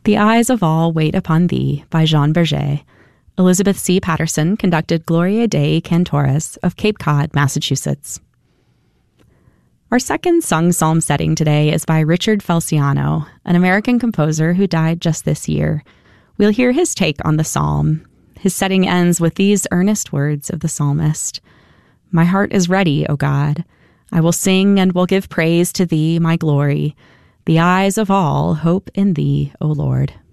The Eyes of All Wait Upon Thee by Jean Berger. Elizabeth C. Patterson conducted Gloria Dei Cantores of Cape Cod, Massachusetts. Our second sung psalm setting today is by Richard Felciano, an American composer who died just this year. We'll hear his take on the psalm. His setting ends with these earnest words of the psalmist. My heart is ready, O God. I will sing and will give praise to Thee, my glory. The eyes of all hope in Thee, O Lord.